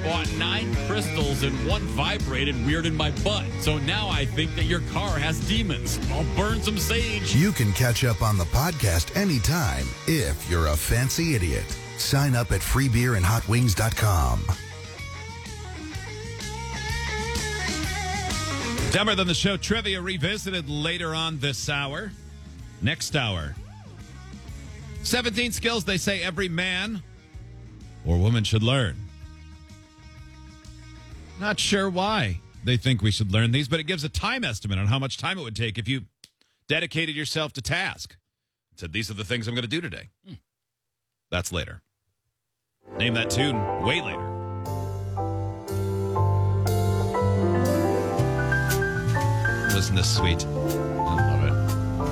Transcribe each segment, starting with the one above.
bought 9 crystals and 1 vibrated weird in my butt. So now I think that your car has demons. I'll burn some sage. You can catch up on the podcast anytime if you're a fancy idiot. Sign up at freebeerandhotwings.com. Dumber Than the Show trivia revisited later on this hour. Next hour. 17 skills they say every man or woman should learn. Not sure why they think we should learn these, but it gives a time estimate on how much time it would take if you dedicated yourself to task. It said, these are the things I'm going to do today. That's later. Name that tune way later. Listen to this sweet. I love it.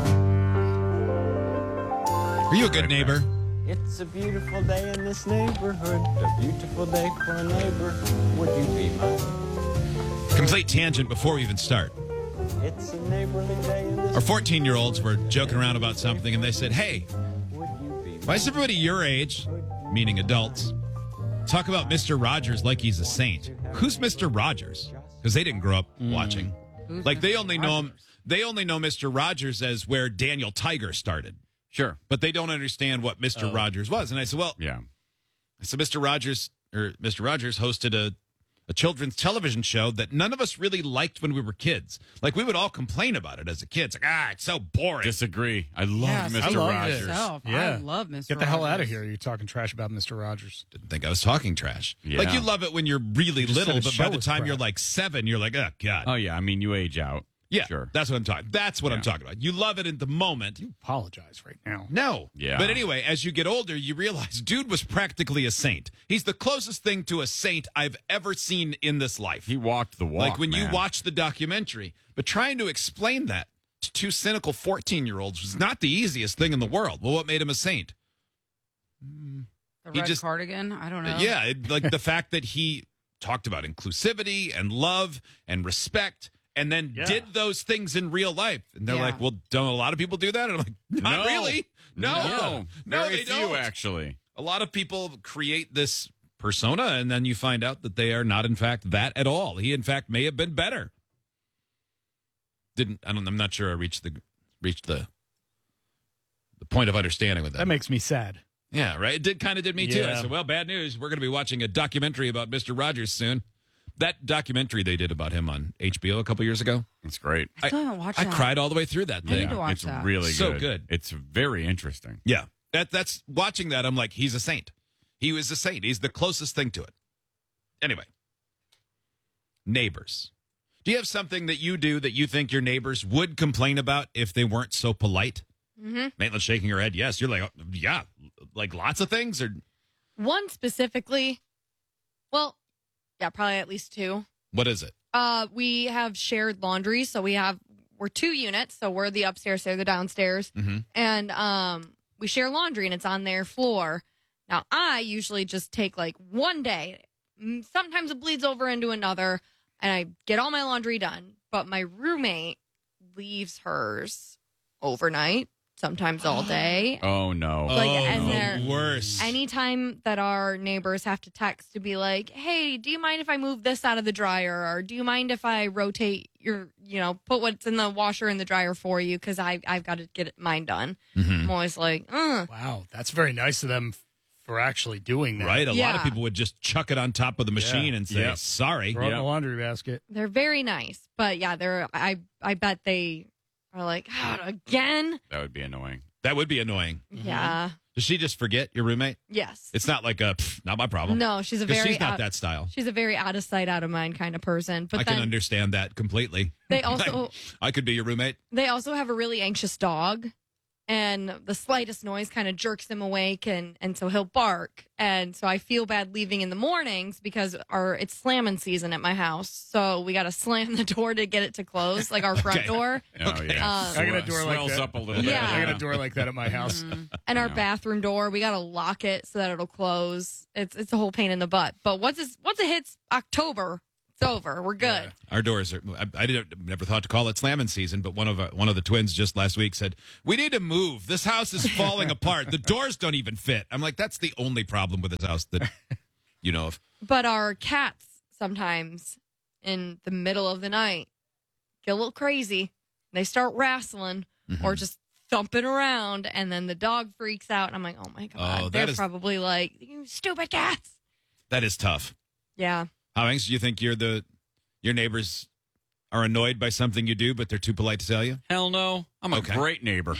Are you a good neighbor? It's a beautiful day in this neighborhood. A beautiful day for a neighbor. Would you be mine? Complete tangent before we even start. It's a neighborly day in this Our 14-year-olds were joking around about something, and they said, hey, Would you be why does everybody your age, meaning adults, talk about Mr. Rogers like he's a saint? Who's Mr. Rogers? Because they didn't grow up watching. Like, they only know him. They only know Mr. Rogers as where Daniel Tiger started. Sure. But they don't understand what Mr. Rogers was. And I said, well, Yeah. so Mr. Rogers hosted a children's television show that none of us really liked when we were kids. Like, we would all complain about it as a kid. It's like, it's so boring. Disagree. I love Yes, Mr. I love Rogers. it. Myself. Yeah. I love Mr. Get the hell out of Rogers. here. You're talking trash about Mr. Rogers. Didn't think I was talking trash. Yeah. Like, you love it when you're really just little, said but his by show the was time crap. you're like 7, you're like, oh, God. Oh, yeah. I mean, you age out. Yeah, Sure. that's what I'm talking. That's what I'm talking about. You love it in the moment. You apologize right now. No. Yeah. But anyway, as you get older, you realize dude was practically a saint. He's the closest thing to a saint I've ever seen in this life. He walked the walk, like when you man. watch the documentary. But trying to explain that to 2 cynical 14-year-olds was not the easiest thing in the world. Well, what made him a saint? The He red just- cardigan. I don't know. Yeah, like the fact that he talked about inclusivity and love and respect and then Yeah. did those things in real life. And they're Yeah. like, well, don't a lot of people do that? And I'm like, not No. really. No, Very they few, don't. actually. A lot of people create this persona, and then you find out that they are not, in fact, that at all. He, in fact, may have been better. I'm not sure I reached the point of understanding with that. That makes me sad. Yeah, right. It kind of did me too. I Yeah. said, well, bad news. We're going to be watching a documentary about Mr. Rogers soon. That documentary they did about him on HBO a couple years ago. It's great. I still haven't watched I that. cried all the way through that I thing. need to watch It's that. really So good. good. It's very interesting. Yeah. That's watching that. I'm like, he's a saint. He was a saint. He's the closest thing to it. Anyway, neighbors. Do you have something that you do that you think your neighbors would complain about if they weren't so polite? Mm-hmm. Maitland's shaking her head. Yes. You're like, oh, yeah, like lots of things. Or One specifically, well, yeah, probably at least 2. what is it? We have shared laundry, so we're 2 units, so we're the upstairs, they're the downstairs, and we share laundry, and it's on their floor. Now, I usually just take like one day. Sometimes it bleeds over into another, and I get all my laundry done. But my roommate leaves hers overnight, sometimes all day. Oh, no. Like, and they're- the worst. Anytime that our neighbors have to text to be like, hey, do you mind if I move this out of the dryer? Or do you mind if I rotate put what's in the washer in the dryer for you? Because I've got to get mine done. I'm always like, Wow, that's very nice of them for actually doing that. Right? A lot of Yeah. people would just chuck it on top of the machine and say, Yeah. sorry. Throw it in Yeah. the laundry basket. they're very nice. But yeah, I bet they are like, again? That would be annoying. That would be annoying. Yeah. Does she just forget your roommate? Yes. It's not like not my problem. No, she's a 'Cause very she's not out- that style. She's a very out of sight, out of mind kind of person. But I then can understand that completely. they also I could be your roommate. They also have a really anxious dog, and the slightest noise kind of jerks him awake, and so he'll bark. And so I feel bad leaving in the mornings because it's slamming season at my house. So we got to slam the door to get it to close, like our front Okay. door. Oh, yeah. I got a door like Swells that. up a little Yeah. bit. I got a door like that at my house. And our bathroom door, we got to lock it so that it'll close. It's a whole pain in the butt. But once it hits October, it's over. We're good. Our doors are. I never thought to call it slamming season, but one of the twins just last week said, "We need to move. This house is falling apart. The doors don't even fit." I'm like, that's the only problem with this house that you know of. But our cats sometimes in the middle of the night get a little crazy. They start wrestling or just thumping around, and then the dog freaks out. And I'm like, oh my God. They're probably like, you stupid cats. That is tough. Yeah. How anxious do you think your neighbors are annoyed by something you do, but they're too polite to tell you? Hell no. I'm a great neighbor.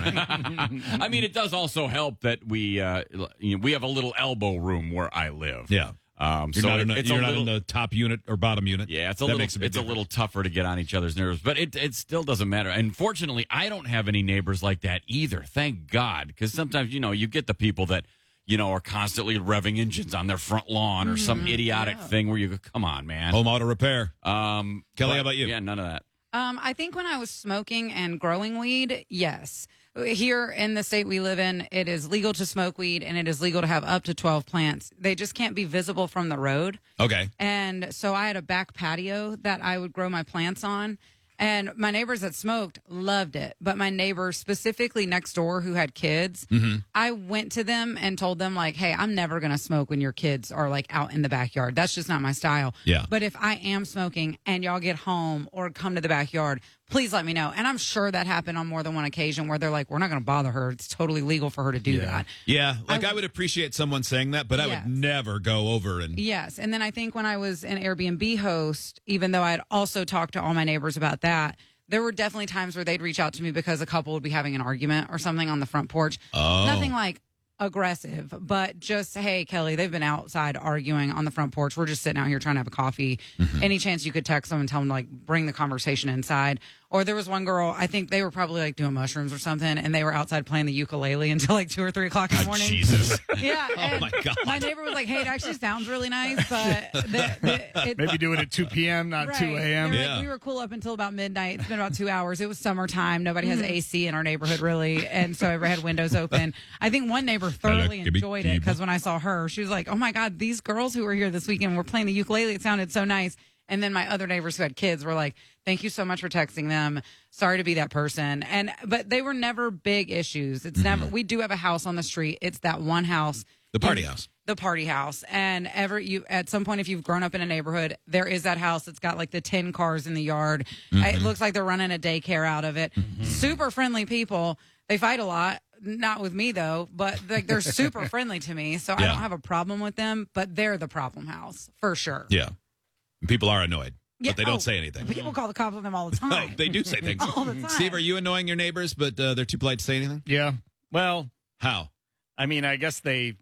I mean, it does also help that we have a little elbow room where I live. Yeah. You're not in the top unit or bottom unit. Yeah, it's a little tougher to get on each other's nerves, but it still doesn't matter. And fortunately, I don't have any neighbors like that either. Thank God, because sometimes you get the people that are constantly revving engines on their front lawn or some idiotic thing where you go, come on, man. Home auto repair. Kelly, how about you? Yeah, none of that. I think when I was smoking and growing weed, yes. Here in the state we live in, it is legal to smoke weed and it is legal to have up to 12 plants. They just can't be visible from the road. Okay. And so I had a back patio that I would grow my plants on. And my neighbors that smoked loved it. But my neighbor specifically next door who had kids, I went to them and told them, like, hey, I'm never going to smoke when your kids are, like, out in the backyard. That's just not my style. Yeah. But if I am smoking and y'all get home or come to the backyard, please let me know. And I'm sure that happened on more than one occasion where they're like, we're not going to bother her. It's totally legal for her to do that. Yeah. Like, I would appreciate someone saying that, but I would never go over and. Yes. And then I think when I was an Airbnb host, even though I had also talked to all my neighbors about that, there were definitely times where they'd reach out to me because a couple would be having an argument or something on the front porch. Oh. Nothing like aggressive, but just, hey, Kelly, they've been outside arguing on the front porch. We're just sitting out here trying to have a coffee. Any chance you could text them and tell them to, like, bring the conversation inside? Or there was one girl, I think they were probably like doing mushrooms or something, and they were outside playing the ukulele until like 2 or 3 o'clock in the morning. Jesus. Yeah. Oh my God. My neighbor was like, hey, it actually sounds really nice, but Maybe do it at 2 p.m., not right. 2 a.m. They were like, we were cool up until about midnight. It's been about 2 hours. It was summertime. Nobody has AC in our neighborhood, really. And so everybody had windows open. I think one neighbor thoroughly enjoyed it because when I saw her, she was like, oh my God, these girls who were here this weekend were playing the ukulele. It sounded so nice. And then my other neighbors who had kids were like, thank you so much for texting them. Sorry to be that person. But they were never big issues. It's never, we do have a house on the street. It's that one house. The party house. The party house. And at some point, if you've grown up in a neighborhood, there is that house that's got like the 10 cars in the yard. It looks like they're running a daycare out of it. Super friendly people. They fight a lot. Not with me though, but like they're super friendly to me. So I don't have a problem with them, but they're the problem house for sure. Yeah. People are annoyed, but they don't say anything. People call the cops on them all the time. Oh, they do say things. All the time. Steve, are you annoying your neighbors, but they're too polite to say anything? Yeah. Well, How? I mean, I guess they're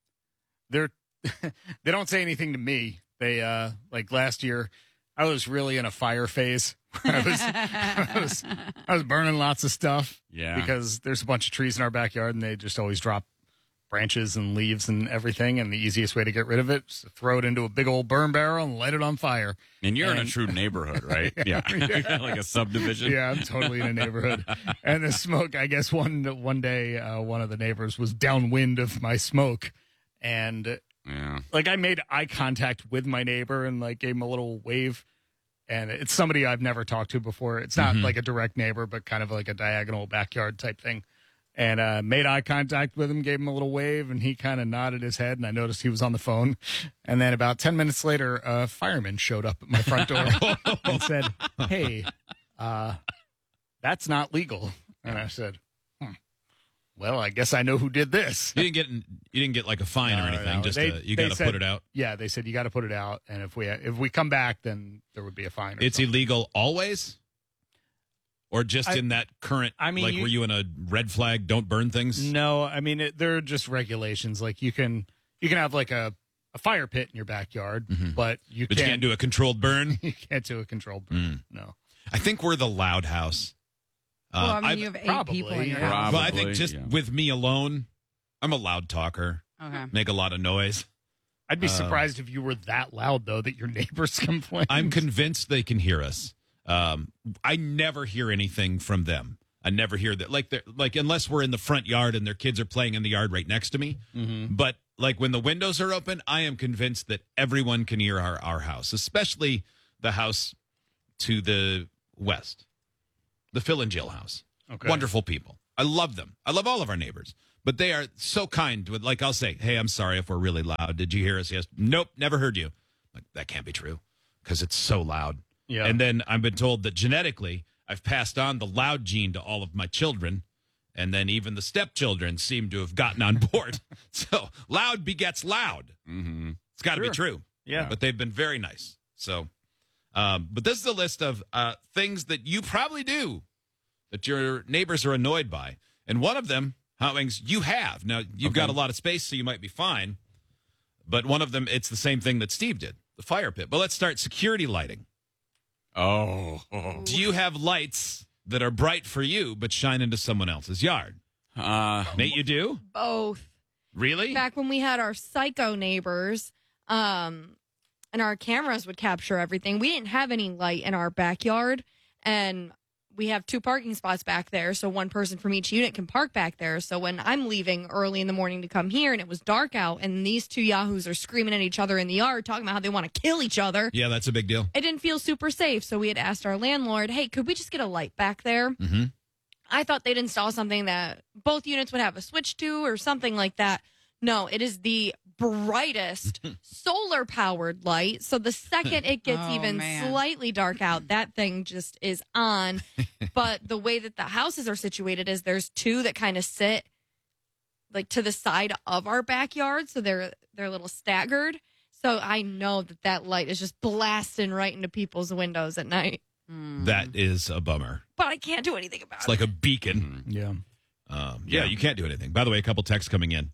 they don't say anything to me. They like last year, I was really in a fire phase. I was burning lots of stuff. Yeah. Because there's a bunch of trees in our backyard, and they just always drop branches and leaves and everything. And the easiest way to get rid of it is to throw it into a big old burn barrel and light it on fire. And you're in a true neighborhood, right? Yeah. Like a subdivision. Yeah, I'm totally in a neighborhood. And the smoke, I guess one day, one of the neighbors was downwind of my smoke. And like I made eye contact with my neighbor and like gave him a little wave. And it's somebody I've never talked to before. It's not like a direct neighbor, but kind of like a diagonal backyard type thing. And made eye contact with him, gave him a little wave, and he kind of nodded his head, and I noticed he was on the phone. And then about 10 minutes later, a fireman showed up at my front door and said, hey, that's not legal. And I said, well, I guess I know who did this. You didn't get like a fine or anything. You got to put it out. Yeah, they said you got to put it out, and if we come back, then there would be a fine. It's illegal always, or just in that current. I mean, were you in a red flag? Don't burn things. No, I mean they're just regulations. Like you can have like a fire pit in your backyard, but you can't do a controlled burn. You can't do a controlled burn. No, I think we're the loud house. Well, I mean, you have 8 people in your house. Well, I think just with me alone, I'm a loud talker. Okay. Make a lot of noise. I'd be surprised if you were that loud, though, that your neighbors complain. I'm convinced they can hear us. I never hear anything from them. I never hear that. Like unless we're in the front yard and their kids are playing in the yard right next to me. But like when the windows are open, I am convinced that everyone can hear our house, especially the house to the west. The Phil and Jill house. Okay. Wonderful people. I love them. I love all of our neighbors. But they are so kind with, like, I'll say, hey, I'm sorry if we're really loud. Did you hear us? Yes. Nope, never heard you. Like, that can't be true because it's so loud. Yeah. And then I've been told that genetically I've passed on the loud gene to all of my children. And then even the stepchildren seem to have gotten on board. So loud begets loud. Mm-hmm. It's got to be true. Yeah. But they've been very nice. So, but this is a list of things that you probably do that your neighbors are annoyed by. And one of them, Hot Wings, you have. Now, you've got a lot of space, so you might be fine. But one of them, it's the same thing that Steve did, the fire pit. But let's start security lighting. Oh. Do you have lights that are bright for you but shine into someone else's yard? Nate, you do? Both. Really? Back when we had our psycho neighbors, and our cameras would capture everything, we didn't have any light in our backyard, and we have 2 parking spots back there, so one person from each unit can park back there. So when I'm leaving early in the morning to come here and it was dark out and these 2 yahoos are screaming at each other in the yard, talking about how they want to kill each other. Yeah, that's a big deal. It didn't feel super safe, so we had asked our landlord, hey, could we just get a light back there? Mm-hmm. I thought they'd install something that both units would have a switch to or something like that. No, it is the brightest solar powered light. So the second it gets slightly dark out, that thing just is on. But the way that the houses are situated is there's 2 that kind of sit like to the side of our backyard. So they're a little staggered. So I know that light is just blasting right into people's windows at night. That is a bummer. But I can't do anything about it. It's like a beacon. Yeah. Yeah, you can't do anything. By the way, a couple texts coming in.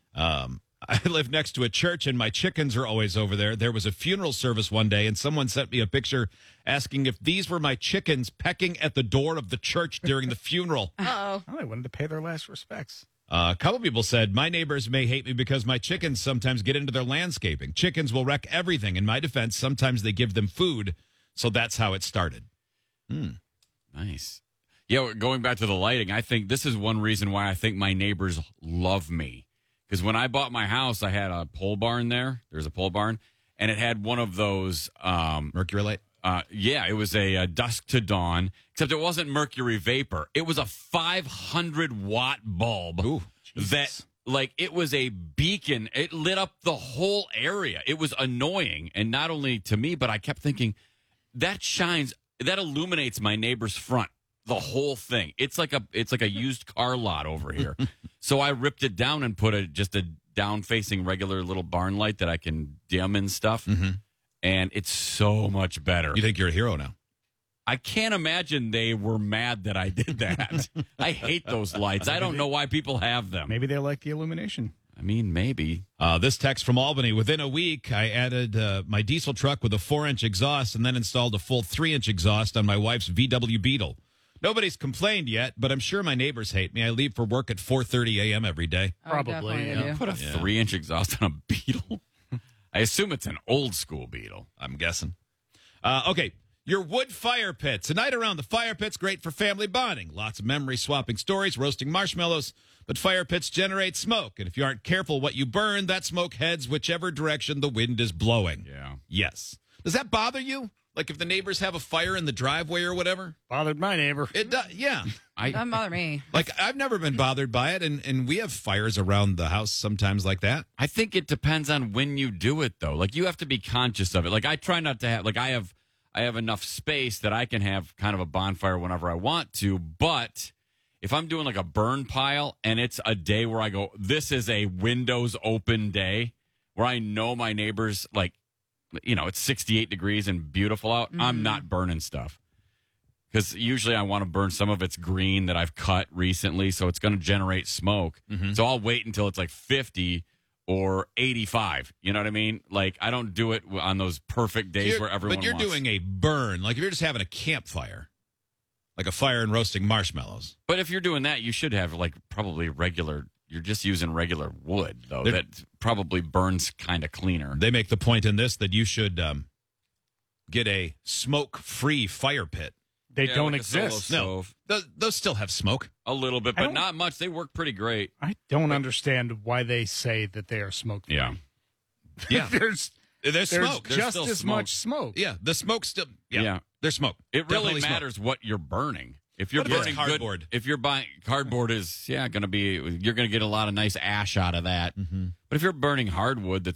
I live next to a church, and my chickens are always over there. There was a funeral service one day, and someone sent me a picture asking if these were my chickens pecking at the door of the church during the funeral. Uh-oh. Oh, I wanted to pay their last respects. A couple people said, my neighbors may hate me because my chickens sometimes get into their landscaping. Chickens will wreck everything. In my defense, sometimes they give them food, so that's how it started. Nice. Yeah, going back to the lighting, I think this is one reason why I think my neighbors love me. Because when I bought my house, I had a pole barn there. There's a pole barn. And it had one of those... Mercury light? Yeah, it was a dusk to dawn, except it wasn't mercury vapor. It was a 500-watt bulb. Ooh, that, like, it was a beacon. It lit up the whole area. It was annoying. And not only to me, but I kept thinking, that illuminates my neighbor's front. The whole thing. It's like a used car lot over here. So I ripped it down and put just a down-facing regular little barn light that I can dim and stuff. Mm-hmm. And it's so much better. You think you're a hero now? I can't imagine they were mad that I did that. I hate those lights. I don't know why people have them. Maybe they like the illumination. I mean, maybe. This text from Albany. Within a week, I added my diesel truck with a 4-inch exhaust and then installed a full 3-inch exhaust on my wife's VW Beetle. Nobody's complained yet, but I'm sure my neighbors hate me. I leave for work at 4:30 a.m. every day. Probably. Yeah. Put a 3-inch exhaust on a Beetle. I assume it's an old school Beetle. I'm guessing. Okay, your wood fire pits. A night around the fire pit's great for family bonding. Lots of memory swapping stories, roasting marshmallows. But fire pits generate smoke, and if you aren't careful what you burn, that smoke heads whichever direction the wind is blowing. Yeah. Yes. Does that bother you? Like if the neighbors have a fire in the driveway or whatever? Bothered my neighbor. It does, yeah. Doesn't bother me. Like I've never been bothered by it, and we have fires around the house sometimes like that. I think it depends on when you do it, though. Like you have to be conscious of it. Like I try not to have. Like I have enough space that I can have kind of a bonfire whenever I want to. But if I'm doing like a burn pile and it's a day where I go, this is a windows open day where I know my neighbors like. You know, it's 68 degrees and beautiful out. I'm not burning stuff because usually I want to burn some of its green that I've cut recently, so it's going to generate smoke. Mm-hmm. So I'll wait until it's like 50 or 85. You know what I mean? Like I don't do it on those perfect days where everyone. But you're wants. doing a burn, like if you're just having a campfire, like a fire and roasting marshmallows. But if you're doing that, you should have like probably regular. You're just using regular wood, though. That probably burns kind of cleaner. They make the point in this that you should get a smoke-free fire pit. They don't like exist. No, those still have smoke. A little bit, but not much. They work pretty great. I don't understand why they say that they are smoke-free. Yeah. Yeah. There's smoke. just still as smoke. much smoke. Yeah, the smoke's still. Yeah, there's smoke. It really Definitely matters what you're burning. If you're What if it's burning cardboard? if you're buying cardboard is going to be you're going to get a lot of nice ash out of that. Mm-hmm. But if you're burning hardwood